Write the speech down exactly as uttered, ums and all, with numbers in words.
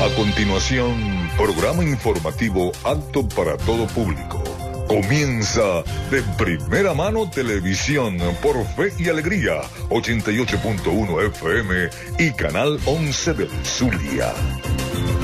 A continuación, programa informativo apto para todo público. Comienza De Primera Mano Televisión por Fe y Alegría, ochenta y ocho punto uno F M y Canal once del Zulia.